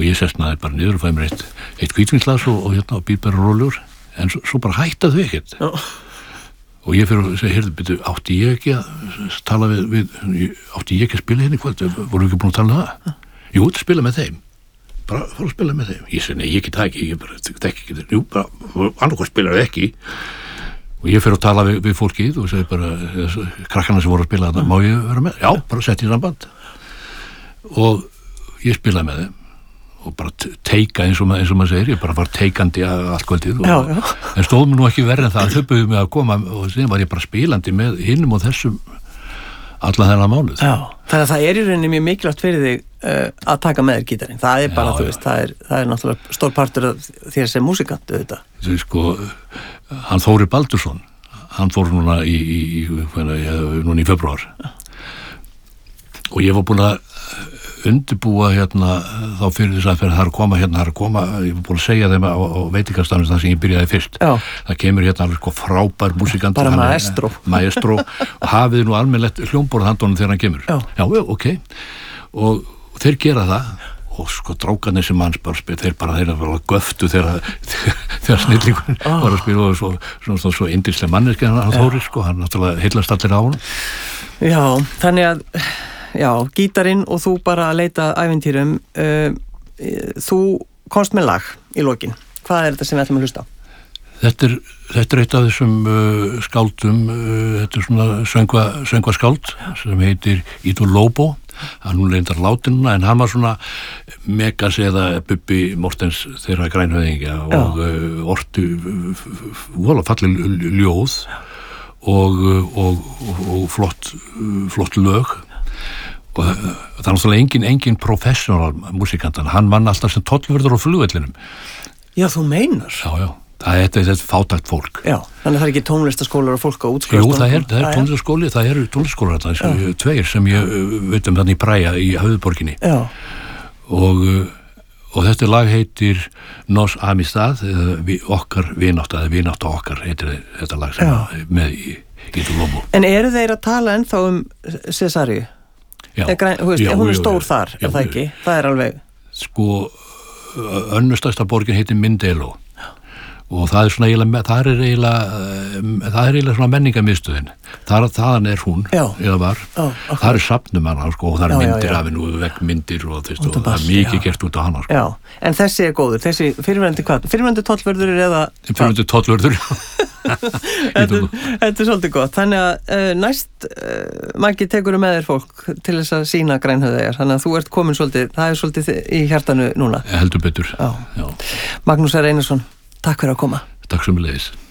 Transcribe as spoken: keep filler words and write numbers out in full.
og ég sestnaði bara niður og fæði mér eitt, eitt hvítvínsglas og, og hérna og bílberurólur en svo, svo bara hætta þau ekkert Já. og ég fyrir að segja, heyrðu, byrju, átti ég ekki að tala við, við átti ég ekki að spila hérna í kvöld, voru ekki búin að tala um það? Jú, þetta spila með þeim bara fór að spila með þeim ég segi, nei, ég get það ekki, ég bara þekki ekki jú, bara, annarkoð spilar það ekki og ég fyrir að tala við, við fólkið og segi bara, krakkana sem voru að spila þetta, má ég vera með? Já, bara sett í samband og ég spilaði með þeim og bara teika eins og, mað, eins og maður segir, ég bara var teikandi allt kvöldið og, já, já. en stóð mér nú ekki verið en það, þau buðu mig að koma og síðan var ég bara spilandi með hinnum og þessum alla þennan mánuð. Já, þannig að það er í rauninni mjög mikilvægt fyrir þig uh, að taka með þér gítarinn. Það er bara, já, þú veist, það er, það er náttúrulega stór partur af þér sem músikant, auðvitað. Þú veist, sko, hann Þóri Baldursson, hann fór núna í, í, í, núna í febrúar og ég var búin að undirbúa hérna þá fyrir þess að fyrir það er að koma hérna, það er að koma, ég var búin að segja þeim á, á veitingastanum þar sem ég byrjaði fyrst. Já. Það kemur hérna alveg sko frábær músikant. Bara maestro. Maestro og hafið nú almennilegt hljómborð handónum þegar hann kemur. Já. Já, ok. Og þeir gera það og sko drákarnir sem manns bara spil, þeir bara, þeir bara göftu þegar þegar snillingur oh. var að spila og svo, svo, svo, svo indislega manneski hann Þóri sko, hann náttúrulega heillast allir á hann. Já, þannig að já, gítarinn og þú bara að leita ævintýrum, uh, þú komst með lag í lokin. Hvað er þetta sem við ætlum að hlusta á? Þetta er, þetta er eitt af þessum uh, skáldum, uh, þetta er svona söngva, söngva skáld sem heitir Ídol Lobo, hann hún reyndar látinuna en hann var svona Megas eða Bubbi Mortens þeirra grænhöfðingja og uh, orti vola fallið ljóð og, og, og, og flott, flott lög. Og það er náttúrulega engin, engin professional músikantan, hann vann alltaf sem tollvörður á flugvellinum. Já, þú meinar? Já, já, það er þetta fátækt fólk. Já, þannig að það er ekki tónlistaskólar og fólk á útskrifast. Jú, það er, það er tónlistaskóli, það eru tónlistaskólar þetta, tveir sem ég veit um þannig í Praia í höfuðborginni. Já. Og, og þetta lag heitir Nos Amistad, eða okkar vinátt, eða vinátt okkar heitir þetta lag sem já. Með í Ídol Lobo. En eru þeir að tala ennþá um Cesaríu? Já, græn, veist, já, hún er stór já, þar, já, er það ekki? Það er alveg... Sko, önnustæsta borgin heitir Mindelo og það er svona eiginlega, það er eiginlega, það er eiginlega svona menningamiðstöðin. Þar, þaðan er hún, já. Eða var. Já, okay. Það er safnum hana, sko, og það er já, myndir já, af hennu, veggmyndir og, og, og það er mikið já. Gert út af hana, sko. Já, en þessi er góður, þessi fyrirverandi hvað? Fyrirverandi tollvörður eða... Fyrirverandi tollvörður, þetta, þetta er svolítið gott. Þannig að uh, næst uh, Maggi tekur með þér fólk til þess að sína grænhöfðeyjar. Þannig að þú ert komin svolítið, það er svolítið í hjartanu núna. Heldur betur. Já. Já. Magnús R. Einarsson, takk fyrir að koma. Takk sömuleiðis.